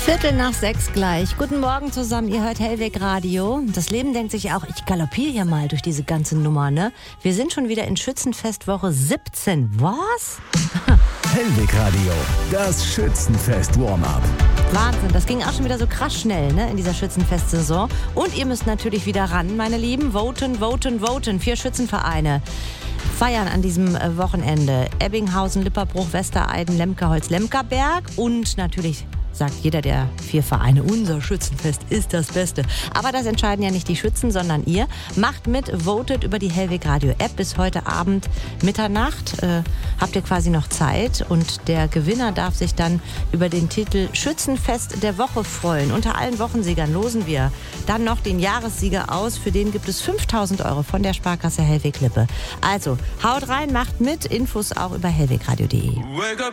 5:15 gleich. Guten Morgen zusammen, ihr hört Hellweg Radio. Das Leben denkt sich auch, ich galoppiere hier mal durch diese ganze Nummer, ne? Wir sind schon wieder in Schützenfestwoche 17. Was? Hellweg Radio, das Schützenfest-Warm-up. Wahnsinn, das ging auch schon wieder so krass schnell, ne, in dieser Schützenfestsaison. Und ihr müsst natürlich wieder ran, meine Lieben. Voten, voten, voten. 4 Schützenvereine feiern an diesem Wochenende. Ebbinghausen, Lipperbruch, Westereiden, Lemkeholz, Lemkerberg und natürlich sagt jeder der 4 Vereine, unser Schützenfest ist das Beste. Aber das entscheiden ja nicht die Schützen, sondern ihr. Macht mit, votet über die Hellweg Radio App bis heute Abend Mitternacht. Habt ihr quasi noch Zeit und der Gewinner darf sich dann über den Titel Schützenfest der Woche freuen. Unter allen Wochensiegern losen wir dann noch den Jahressieger aus. Für den gibt es 5.000 € von der Sparkasse Hellweg Lippe. Also, haut rein, macht mit. Infos auch über hellwegradio.de.